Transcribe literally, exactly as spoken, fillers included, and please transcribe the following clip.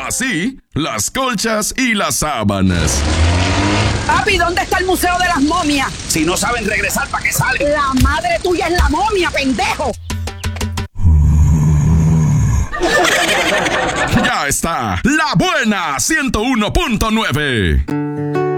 Así, las colchas y las sábanas. Papi, ¿dónde está el Museo de las Momias? Si no saben regresar, ¿para qué salen? La madre tuya es la momia, pendejo. Ya está, La Buena ciento uno punto nueve.